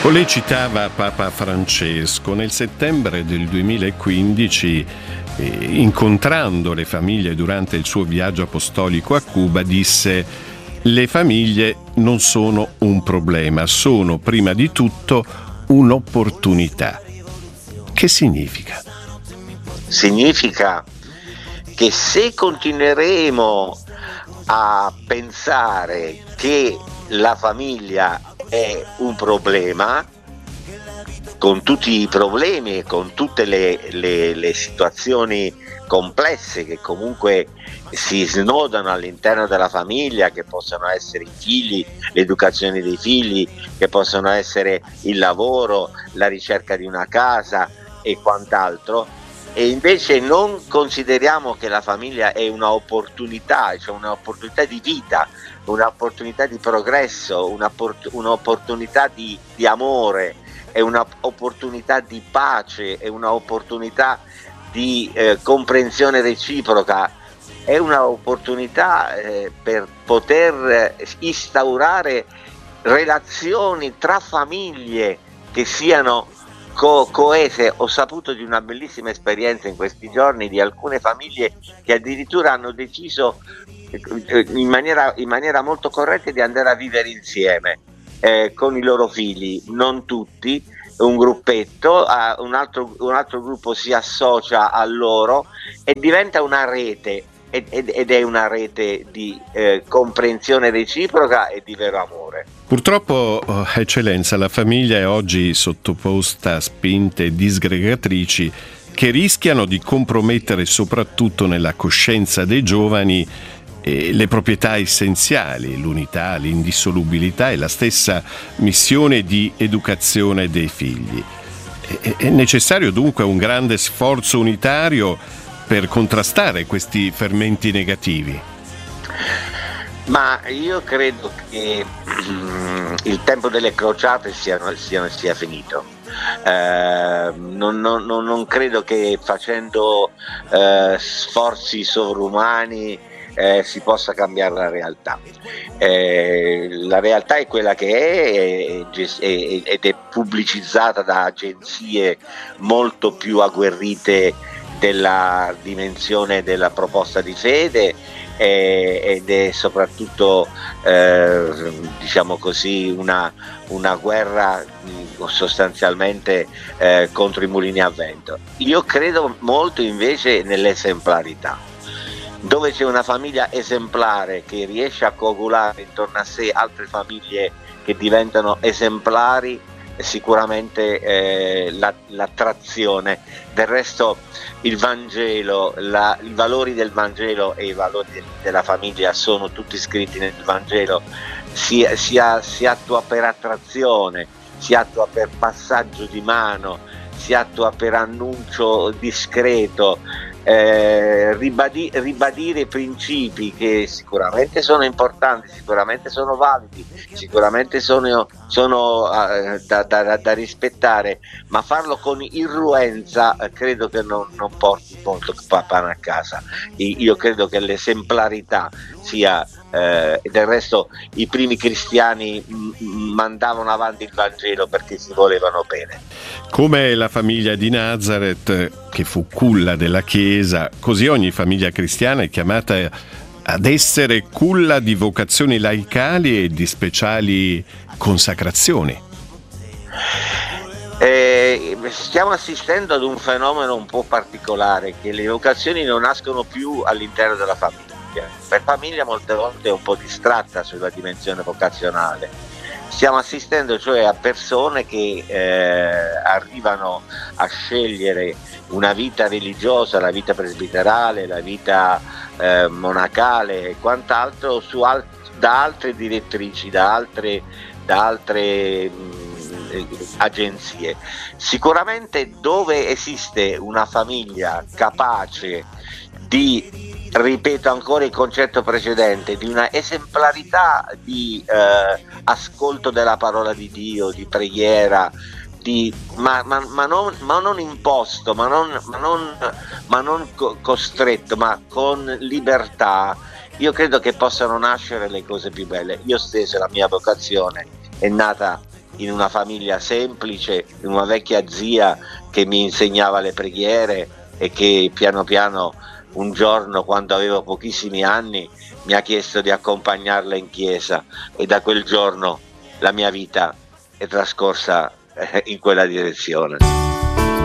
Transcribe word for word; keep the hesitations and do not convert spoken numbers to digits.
Lei citava Papa Francesco. Nel settembre del duemilaquindici, eh, incontrando le famiglie durante il suo viaggio apostolico a Cuba, disse: le famiglie non sono un problema, sono prima di tutto un'opportunità. Che significa? Significa che se continueremo a pensare che la famiglia è un problema, con tutti i problemi e con tutte le, le, le situazioni complesse che comunque si snodano all'interno della famiglia, che possono essere i figli, l'educazione dei figli, che possono essere il lavoro, la ricerca di una casa e quant'altro, e invece non consideriamo che la famiglia è una opportunità, cioè un'opportunità di vita, un'opportunità di progresso, un'opportunità di, di amore, è un'opportunità di pace, è un'opportunità di eh, comprensione reciproca, è un'opportunità eh, per poter instaurare relazioni tra famiglie che siano co- coese. Ho saputo di una bellissima esperienza in questi giorni di alcune famiglie che addirittura hanno deciso in maniera, in maniera molto corretta di andare a vivere insieme eh, con i loro figli, non tutti, un gruppetto, uh, un, altro, un altro gruppo si associa a loro e diventa una rete, ed, ed è una rete di eh, comprensione reciproca e di vero amore. Purtroppo, oh, eccellenza, la famiglia è oggi sottoposta a spinte disgregatrici che rischiano di compromettere soprattutto nella coscienza dei giovani e le proprietà essenziali, l'unità, l'indissolubilità e la stessa missione di educazione dei figli. È necessario dunque un grande sforzo unitario per contrastare questi fermenti negativi. Ma io credo che il tempo delle crociate sia, sia, sia finito. Eh, non, non, non credo che facendo eh, sforzi sovrumani Eh, si possa cambiare la realtà. Eh, la realtà è quella che è, è ed è pubblicizzata da agenzie molto più agguerrite della dimensione della proposta di fede eh, ed è soprattutto eh, diciamo così una, una guerra mh, sostanzialmente eh, contro i mulini a vento. Io credo molto invece nell'esemplarità. Dove c'è una famiglia esemplare che riesce a coagulare intorno a sé altre famiglie che diventano esemplari, sicuramente eh, la, l'attrazione. Del resto il Vangelo, la, i valori del Vangelo e i valori de, della famiglia sono tutti scritti nel Vangelo, si, si, si attua per attrazione, si attua per passaggio di mano, si attua per annuncio discreto. Eh, ribadi- ribadire i principi che sicuramente sono importanti, sicuramente sono validi, sicuramente sono, sono uh, da, da, da rispettare, ma farlo con irruenza eh, credo che non, non porti molto pane a casa. Io credo che l'esemplarità sia eh, del resto i primi cristiani m- mandavano avanti il Vangelo perché si volevano bene. Come la famiglia di Nazareth, che fu culla della Chiesa, così ogni famiglia cristiana è chiamata ad essere culla di vocazioni laicali e di speciali consacrazioni. Eh, stiamo assistendo ad un fenomeno un po' particolare, che le vocazioni non nascono più all'interno della famiglia. Per famiglia molte volte è un po' distratta sulla dimensione vocazionale. Stiamo assistendo cioè a persone che eh, arrivano a scegliere una vita religiosa, la vita presbiterale, la vita eh, monacale e quant'altro su al- da altre direttrici, da altre, da altre mh, agenzie. Sicuramente dove esiste una famiglia capace di, ripeto ancora il concetto precedente, di una esemplarità di eh, ascolto della parola di Dio, di preghiera, di, ma, ma, ma, non, ma non imposto, ma non, ma non, ma non co- costretto, ma con libertà, io credo che possano nascere le cose più belle. Io stesso, la mia vocazione è nata in una famiglia semplice, in una vecchia zia che mi insegnava le preghiere e che piano piano un giorno, quando avevo pochissimi anni, mi ha chiesto di accompagnarla in chiesa, e da quel giorno la mia vita è trascorsa in quella direzione.